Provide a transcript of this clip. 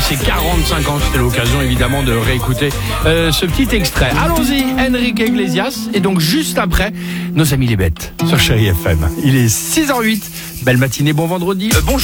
ses 45 ans. C'était l'occasion évidemment de réécouter ce petit extrait. Allons-y, Enrique Iglesias. Et donc juste après, nos amis les bêtes sur Chérie FM. Il est 6h08. Belle matinée, bon vendredi. Bonjour.